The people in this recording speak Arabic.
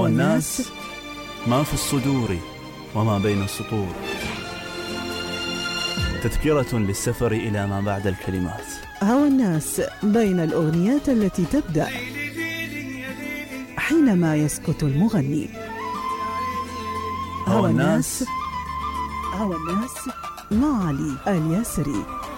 هوى الناس ما في الصدور وما بين السطور، تذكرة للسفر إلى ما بعد الكلمات. هوى الناس بين الأغنيات التي تبدأ حينما يسكت المغني. هوى الناس مع علي الياسري.